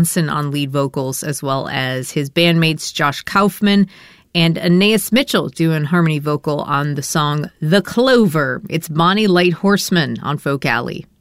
Johnson on lead vocals, as well as his bandmates Josh Kaufman and Anais Mitchell doing harmony vocal on the song The Clover. It's Bonnie Light Horseman on Folk Alley.